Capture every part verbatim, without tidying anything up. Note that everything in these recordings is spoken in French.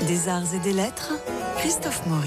Des arts et des lettres, Christophe Maury.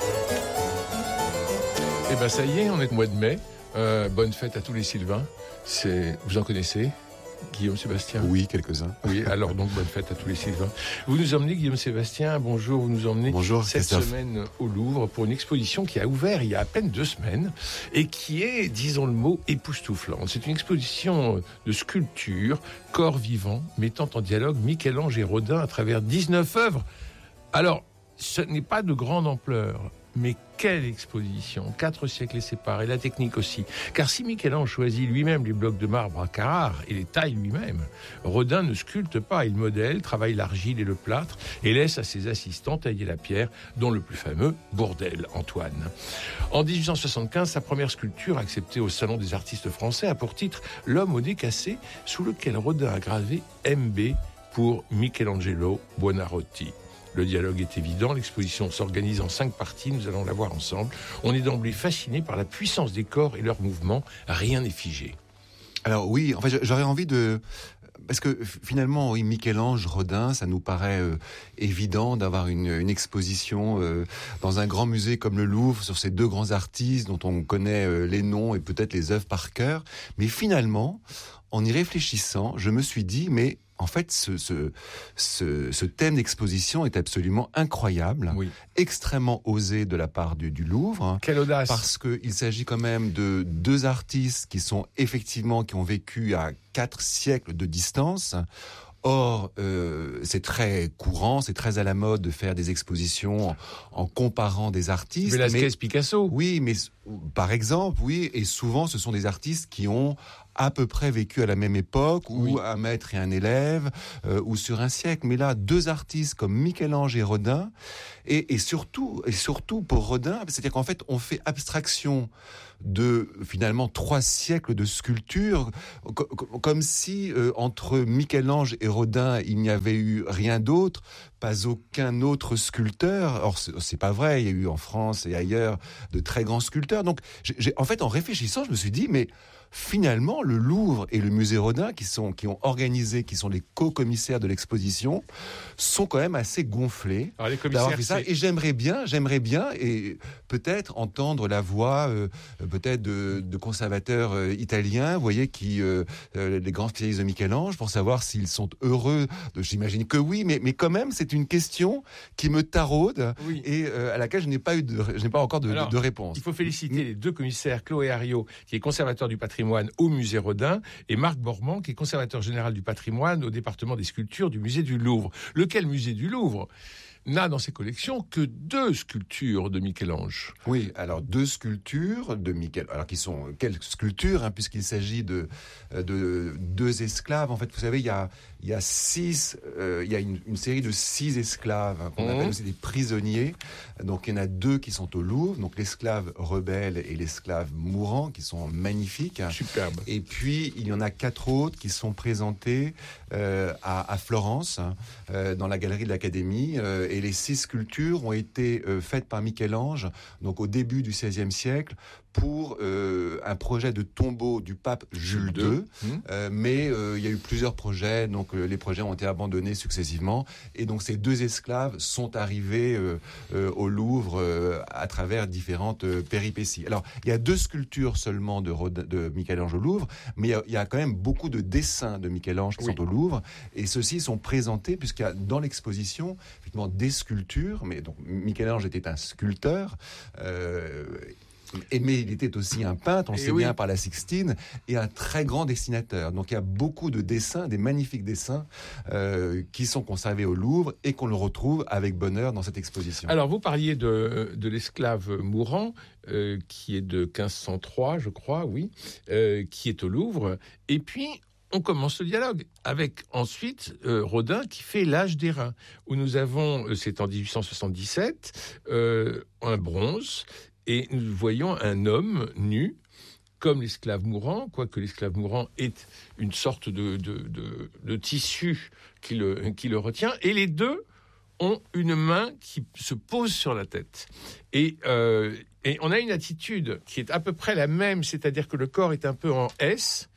Eh bien ça y est, on est au mois de mai. Euh, bonne fête à tous les Sylvains. C'est... Vous en connaissez ? Guillaume Sébastien ? Oui, quelques-uns. Oui, alors donc bonne fête à tous les Sylvains. Vous nous emmenez, Guillaume Sébastien, bonjour, vous nous emmenez bonjour, cette Christophe. semaine au Louvre pour une exposition qui a ouvert il y a à peine deux semaines et qui est, disons le mot, époustouflante. C'est une exposition de sculpture, corps vivant, mettant en dialogue Michel-Ange et Rodin à travers dix-neuf œuvres. Alors, ce n'est pas de grande ampleur, mais quelle exposition, quatre siècles et séparés, la technique aussi. Car si Michel-Ange choisit lui-même les blocs de marbre à Carrare et les taille lui-même, Rodin ne sculpte pas, il modèle, travaille l'argile et le plâtre et laisse à ses assistants tailler la pierre, dont le plus fameux Bourdelle, Antoine. En dix-huit cent soixante-quinze, sa première sculpture, acceptée au Salon des artistes français, a pour titre L'homme au nez cassé, sous lequel Rodin a gravé M B pour Michelangelo Buonarroti. Le dialogue est évident, l'exposition s'organise en cinq parties, nous allons la voir ensemble. On est d'emblée fasciné par la puissance des corps et leurs mouvements, rien n'est figé. Alors oui, en fait, j'aurais envie de... Parce que finalement, oui, Michel-Ange, Rodin, ça nous paraît euh, évident d'avoir une, une exposition euh, dans un grand musée comme le Louvre sur ces deux grands artistes dont on connaît euh, les noms et peut-être les œuvres par cœur. Mais finalement, en y réfléchissant, je me suis dit, mais en fait, ce, ce, ce, ce thème d'exposition est absolument incroyable, oui. extrêmement osé de la part du, du Louvre. Quelle audace! Parce qu'il s'agit quand même de deux artistes qui sont effectivement, qui ont vécu à quatre siècles de distance. Or, euh, c'est très courant, c'est très à la mode de faire des expositions en, en comparant des artistes. Velázquez, mais, Picasso. Oui, mais par exemple, oui, et souvent ce sont des artistes qui ont à peu près vécu à la même époque, ou oui. un maître et un élève, euh, ou sur un siècle. Mais là, deux artistes comme Michel-Ange et Rodin, et, et surtout, et surtout pour Rodin, c'est-à-dire qu'en fait, on fait abstraction de finalement trois siècles de sculpture, co- comme si euh, entre Michel-Ange et Rodin, il n'y avait eu rien d'autre, pas aucun autre sculpteur. Or, c'est, c'est pas vrai. Il y a eu en France et ailleurs de très grands sculpteurs. Donc, j'ai, j'ai, en fait, en réfléchissant, je me suis dit, mais finalement, le Louvre et le musée Rodin, qui sont, qui ont organisé, qui sont les co-commissaires de l'exposition, sont quand même assez gonflés. Alors, les commissaires, fait ça. Et j'aimerais bien, j'aimerais bien, et peut-être entendre la voix, euh, peut-être de, de conservateurs euh, italiens, vous voyez, qui, euh, euh, les grands spécialistes de Michel-Ange, pour savoir s'ils sont heureux. De, j'imagine que oui, mais, mais quand même, c'est une question qui me taraude, oui. et euh, à laquelle je n'ai pas eu, de, je n'ai pas encore de, Alors, de, de réponse. Il faut féliciter mmh. les deux commissaires, Chloé Hariot, qui est conservateur du patrimoine au musée Rodin, et Marc Bormand, qui est conservateur général du patrimoine au département des sculptures du musée du Louvre. Lequel musée du Louvre n'a dans ses collections que deux sculptures de Michel-Ange. Oui, alors deux sculptures de Michel, alors qui sont quelles sculptures, hein, puisqu'il s'agit de, de deux esclaves. En fait, vous savez, il y a, il y a six, euh, il y a une, une série de six esclaves, hein, qu'on mmh. appelle aussi des prisonniers. Donc, il y en a deux qui sont au Louvre, donc l'esclave rebelle et l'esclave mourant, qui sont magnifiques. Superbe. Et puis, il y en a quatre autres qui sont présentés euh, à, à Florence, hein, euh, dans la galerie de l'Académie. Euh, et les six sculptures ont été euh, faites par Michel-Ange, donc au début du seizième siècle, pour euh, un projet de tombeau du pape Jules deux. Mmh. Euh, mais euh, il y a eu plusieurs projets, donc euh, les projets ont été abandonnés successivement. Et donc ces deux esclaves sont arrivés euh, euh, au Louvre euh, à travers différentes euh, péripéties. Alors, il y a deux sculptures seulement de, Rodin, de Michel-Ange au Louvre, mais il y, a, il y a quand même beaucoup de dessins de Michel-Ange qui oui. sont au Louvre. Et ceux-ci sont présentés, puisqu'il y a dans l'exposition, effectivement, des sculptures. Mais donc, Michel-Ange était un sculpteur. Euh, Et mais il était aussi un peintre, on le sait oui. bien par la Sixtine, et un très grand dessinateur. Donc il y a beaucoup de dessins, des magnifiques dessins euh, qui sont conservés au Louvre et qu'on le retrouve avec bonheur dans cette exposition. Alors vous parliez de, de l'esclave mourant, euh, qui est de quinze cent trois, je crois, oui, euh, qui est au Louvre. Et puis on commence le dialogue avec ensuite euh, Rodin qui fait l'âge d'airain, où nous avons, euh, c'est en dix-huit cent soixante-dix-sept, euh, un bronze. Et nous voyons un homme nu, comme l'esclave mourant, quoique l'esclave mourant est une sorte de, de, de, de tissu qui le, qui le retient. Et les deux ont une main qui se pose sur la tête. Et, euh, et on a une attitude qui est à peu près la même, c'est-à-dire que le corps est un peu en S,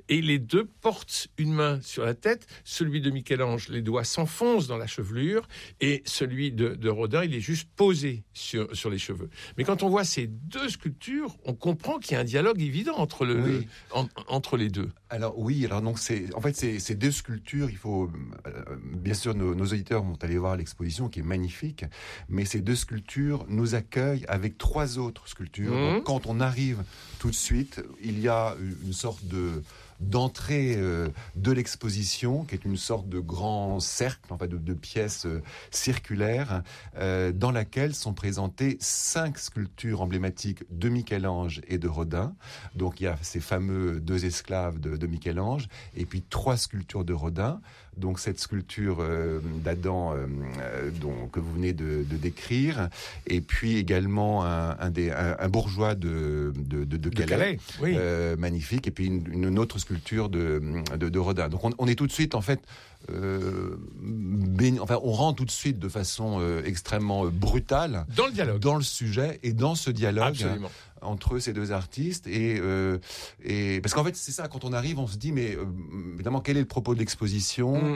et les deux portent une main sur la tête. Celui de Michel-Ange, les doigts s'enfoncent dans la chevelure, et celui de, de Rodin, il est juste posé sur, sur les cheveux. Mais quand on voit ces deux sculptures, on comprend qu'il y a un dialogue évident entre, le, Oui. le, en, entre les deux. Alors oui, alors donc c'est en fait c'est ces deux sculptures, il faut euh, bien sûr nos, nos auditeurs vont aller voir l'exposition qui est magnifique, mais ces deux sculptures nous accueillent avec trois autres sculptures. Mmh. Donc, quand on arrive tout de suite, il y a une sorte de d'entrée euh, de l'exposition, qui est une sorte de grand cercle, en fait, de, de pièces euh, circulaires, euh, dans laquelle sont présentées cinq sculptures emblématiques de Michel-Ange et de Rodin. Donc il y a ces fameux deux esclaves de, de Michel-Ange, et puis trois sculptures de Rodin. Donc cette sculpture euh, d'Adam euh, euh, dont, que vous venez de, de décrire, et puis également un, un, des, un, un bourgeois de, de, de, de Calais, De Calais, oui. euh, magnifique, et puis une, une autre sculpture de, de, de Rodin. Donc on, on est tout de suite en fait, euh, béni, enfin on rentre tout de suite de façon euh, extrêmement euh, brutale Dans le dialogue. dans le sujet et dans ce dialogue. Absolument. Entre ces deux artistes et, euh, et parce qu'en fait c'est ça, quand on arrive on se dit mais euh, évidemment quel est le propos de l'exposition. Mm.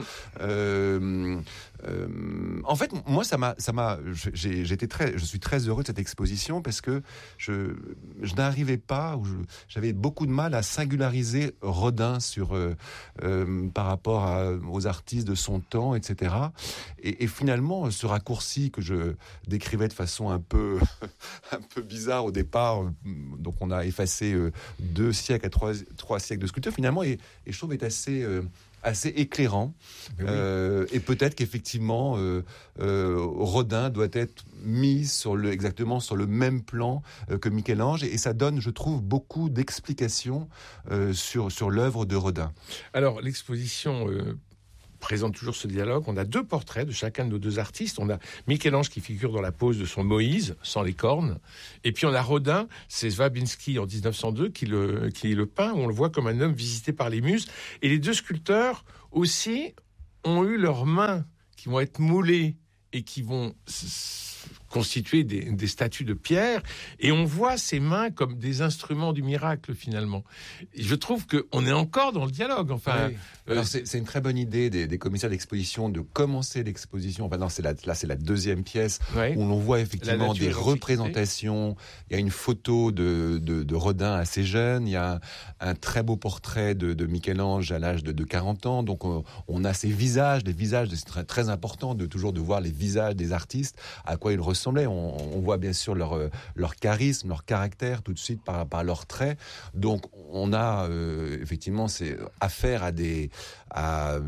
euh, euh, en fait moi ça m'a ça m'a j'ai, j'étais très je suis très heureux de cette exposition parce que je je n'arrivais pas ou je, j'avais beaucoup de mal à singulariser Rodin sur euh, euh, par rapport à, aux artistes de son temps, etc. et, et finalement ce raccourci que je décrivais de façon un peu un peu bizarre au départ, donc on a effacé euh, deux siècles à trois, trois siècles de sculpture finalement, et, et je trouve est assez euh, assez éclairant. Oui. Euh, et peut-être qu'effectivement euh, euh, Rodin doit être mis sur le exactement sur le même plan euh, que Michel-Ange, et, et ça donne, je trouve, beaucoup d'explications euh, sur sur l'œuvre de Rodin. Alors l'exposition euh, présente toujours ce dialogue. On a deux portraits de chacun de nos deux artistes. On a Michel-Ange qui figure dans la pose de son Moïse, sans les cornes. Et puis on a Rodin, c'est Swabiński en dix-neuf cent deux qui le, qui le peint, où on le voit comme un homme visité par les muses. Et les deux sculpteurs aussi ont eu leurs mains qui vont être moulées et qui vont s- constituer des, des statues de pierre, et on voit ces mains comme des instruments du miracle finalement. Et je trouve qu'on est encore dans le dialogue. Enfin, Oui. euh, Alors c'est, c'est une très bonne idée des, des commissaires d'exposition de commencer l'exposition. Enfin non, c'est la, là c'est la deuxième pièce ouais. où l'on voit La effectivement nature des et l'antiquité. représentations. Il y a une photo de, de, de Rodin assez jeune. Il y a un, un très beau portrait de, de Michel-Ange à l'âge de, de quarante ans. Donc on, on a ces visages, les visages. C'est très, très important de toujours de voir les visages des artistes, à quoi ils ressemblaient. On, on voit bien sûr leur leur charisme, leur caractère tout de suite par par leurs traits. Donc on a euh, effectivement c'est affaire à des à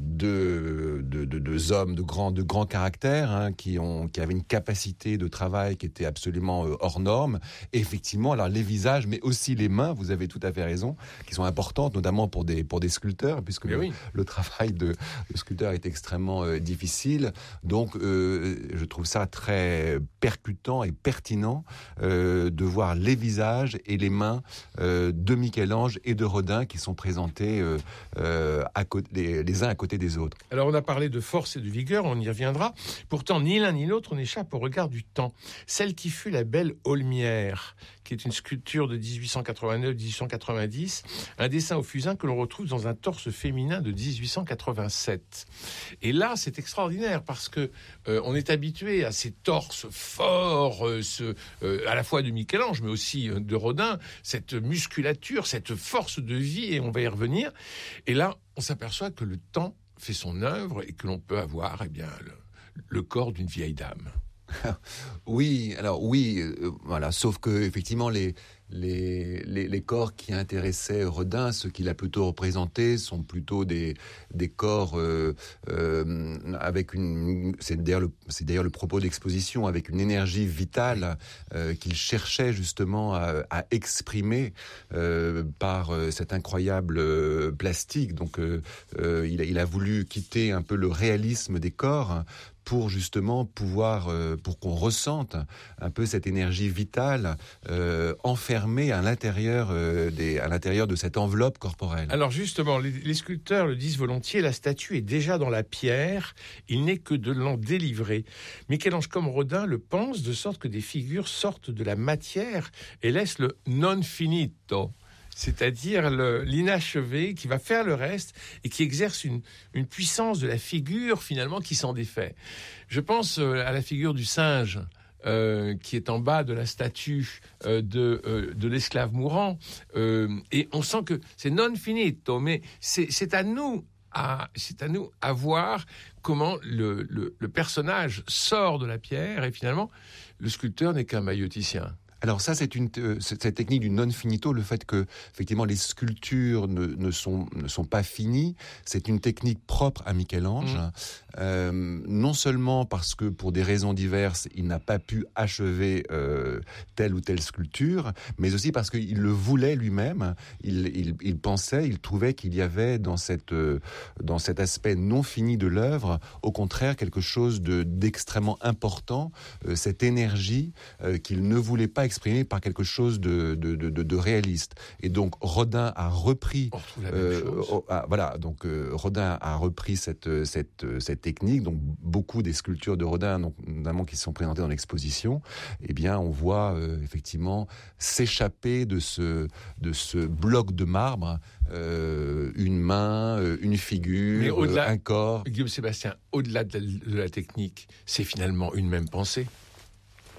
deux, deux, deux, deux hommes de grand de grand caractère, hein, qui ont qui avaient une capacité de travail qui était absolument euh, hors norme. Et effectivement, alors les visages, mais aussi les mains, vous avez tout à fait raison, qui sont importantes, notamment pour des pour des sculpteurs, puisque le, oui. le travail de, de sculpteur est extrêmement euh, difficile. Donc, euh, je trouve ça très percutant et pertinent euh, de voir les visages et les mains euh, de Michel-Ange et de Rodin qui sont présentés euh, euh, à côté, les, les uns à côté des autres. Alors on a parlé de force et de vigueur, on y reviendra. Pourtant, ni l'un ni l'autre n'échappe au regard du temps. Celle qui fut la belle Aulmière, qui est une sculpture de dix-huit cent quatre-vingt-neuf à dix-huit cent quatre-vingt-dix, un dessin au fusain que l'on retrouve dans un torse féminin de dix-huit cent quatre-vingt-sept. Et là, c'est extraordinaire parce que euh, on est habitué à ces torses forts, euh, ce, euh, à la fois de Michel-Ange, mais aussi euh, de Rodin, cette musculature, cette force de vie, et on va y revenir. Et là, on s'aperçoit que le temps fait son œuvre et que l'on peut avoir, eh bien, le, le corps d'une vieille dame. Oui, alors oui, euh, voilà, sauf que effectivement les les, les les corps qui intéressaient Rodin, ceux qu'il a plutôt représentés, sont plutôt des des corps euh, euh, avec une, c'est d'ailleurs le c'est d'ailleurs le propos de l'exposition, avec une énergie vitale euh, qu'il cherchait justement à, à exprimer euh, par euh, cet incroyable euh, plastique. Donc euh, euh, il a il a voulu quitter un peu le réalisme des corps, hein, pour justement pouvoir, euh, pour qu'on ressente un peu cette énergie vitale euh, enfermée à l'intérieur, euh, des, à l'intérieur de cette enveloppe corporelle. Alors justement, les, les sculpteurs le disent volontiers, la statue est déjà dans la pierre, il n'est que de l'en délivrer. Michel-Ange comme Rodin le pense, de sorte que des figures sortent de la matière et laissent le non finito. c'est-à-dire le, l'inachevé qui va faire le reste et qui exerce une, une puissance de la figure finalement qui s'en défait. Je pense à la figure du singe. Euh, qui est en bas de la statue euh, de, euh, de l'esclave mourant. Euh, et on sent que c'est non finito, mais c'est, c'est, à nous à, c'est à nous à voir comment le, le, le personnage sort de la pierre et finalement, le sculpteur n'est qu'un mailloticien. Alors ça, c'est une euh, cette technique du non finito, le fait que effectivement les sculptures ne, ne sont ne sont pas finies, c'est une technique propre à Michel-Ange. Mmh. Euh, non seulement parce que pour des raisons diverses, il n'a pas pu achever euh, telle ou telle sculpture, mais aussi parce qu'il le voulait lui-même. Il, il, il pensait, il trouvait qu'il y avait dans cette euh, dans cet aspect non fini de l'œuvre, au contraire quelque chose de d'extrêmement important, euh, cette énergie euh, qu'il ne voulait pas exprimé par quelque chose de, de, de, de réaliste. Et donc Rodin a repris, euh, oh, ah, voilà, donc euh, Rodin a repris cette, cette, cette technique. Donc beaucoup des sculptures de Rodin, donc, notamment qui sont présentées dans l'exposition, eh bien on voit euh, effectivement s'échapper de ce, de ce bloc de marbre euh, une main, euh, une figure, Mais au-delà, euh, un corps. Guillaume Sébastien, au-delà de la, de la technique, c'est finalement une même pensée.